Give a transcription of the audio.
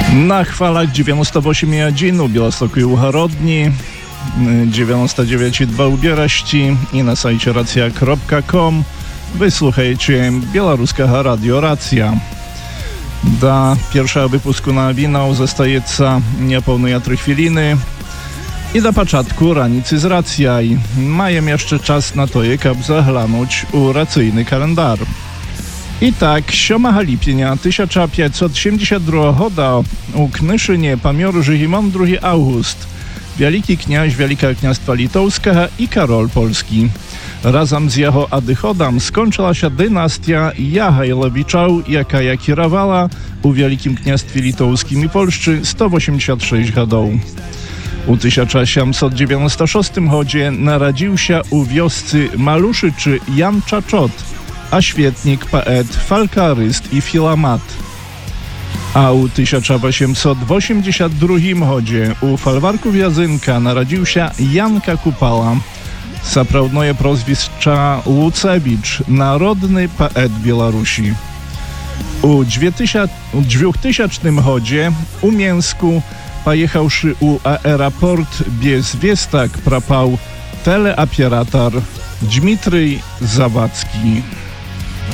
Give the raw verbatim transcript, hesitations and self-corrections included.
На хвалах девяносто восемь и один у Białegostoku i Ucharodni, dziewięćdziesiąt dziewięć i dwa u Bieraści i na sajcie racja kropka com wysłuchajcie białoruskiego Radio Racja. Do pierwszego wypusku na winał zostajeca niepełne trzy chwiliny i do początku ranicy z Racjaj. Mają jeszcze czas na to, jak zaglanąć u racyjny kalendar. I tak, siódmego lipnia tysiąc pięćset siedemdziesiąt drugiego roku u Knyszynie pamiął Żygimon drugi August, wielki kniaź Wielkiego Kniastwa Litowskiego i Karol Polski. Razem z jego odchodem skończyła się dynastia Jagajlowiczów, jaka kierowała u Wielkim Kniastwie Litowskim i Polszczy sto osiemdziesiąt sześć lat. U tysiąc osiemset dziewięćdziesiątym szóstym roku narodził się u wioscy Maluszyczy Jan Czaczot, a świetnik, poet, folkloryst i filomat. A u tysiąc osiemset osiemdziesiątym drugim roku u folwarku Wjazynka narodził się Janka Kupala, zaprawdnoje prozwiska Łucewicz, narodny poet Białorusi. U dwutysięcznym roku u Mięsku, pojechawszy u aeroport bez wiestak, propał teleoperator Dmitryj Zawadzki.